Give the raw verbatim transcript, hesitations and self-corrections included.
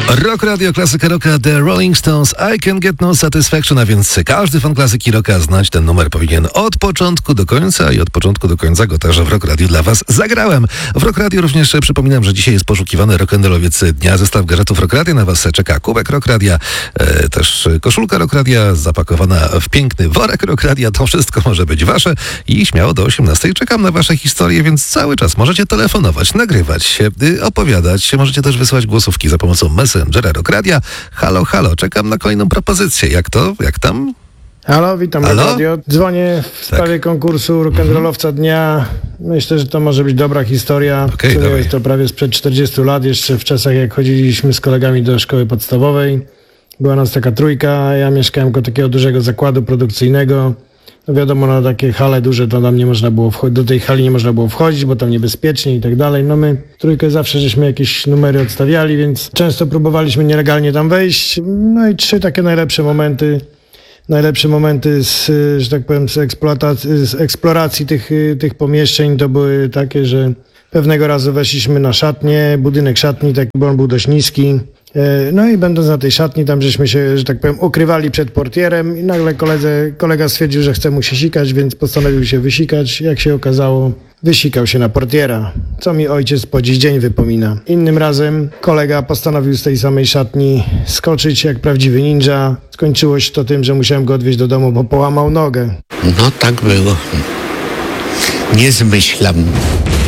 Rock Radio, klasyka rocka, The Rolling Stones, I Can Get No Satisfaction, a więc każdy fan klasyki rocka znać ten numer powinien od początku do końca i od początku do końca go także w Rock Radio dla was zagrałem. W Rock Radio również przypominam, że dzisiaj jest poszukiwany rock'n'rollowiec dnia. Zestaw gadżetów Rock Radia, na was czeka kubek Rock Radia, e, też koszulka Rock Radia zapakowana w piękny worek Rock Radia. To wszystko może być wasze i śmiało do osiemnastej czekam na wasze historie, więc cały czas możecie telefonować, nagrywać się, opowiadać. Możecie też wysłać głosówki za pomocą Messengera Rock Radia. Halo, halo, czekam na kolejną propozycję. Jak to? Jak tam? Halo, witam Halo? Rock Radio. Dzwonię w Tak. sprawie konkursu rock'n'rollowca dnia. Myślę, że to może być dobra historia. Okej, W sumie dawaj. jest to prawie sprzed czterdziestu lat, jeszcze w czasach jak chodziliśmy z kolegami do szkoły podstawowej. Była nas taka trójka, ja mieszkałem koło takiego dużego zakładu produkcyjnego. No wiadomo, na takie hale duże to tam nie można było wchodzić, do tej hali nie można było wchodzić, bo tam niebezpiecznie i tak dalej. No my trójkę zawsze żeśmy jakieś numery odstawiali, więc często próbowaliśmy nielegalnie tam wejść. No i trzy takie najlepsze momenty, najlepsze momenty z, że tak powiem, z eksploatacji, z eksploracji tych, tych pomieszczeń to były takie, że pewnego razu weszliśmy na szatnię, budynek szatni, taki, bo on był dość niski. No i będąc na tej szatni, tam żeśmy się, że tak powiem, ukrywali przed portierem i nagle koledze, kolega stwierdził, że chce mu się sikać, więc postanowił się wysikać. Jak się okazało, wysikał się na portiera, co mi ojciec po dziś dzień wypomina. Innym razem kolega postanowił z tej samej szatni skoczyć jak prawdziwy ninja. Skończyło się to tym, że musiałem go odwieźć do domu, bo połamał nogę. No tak było. Nie zmyślam.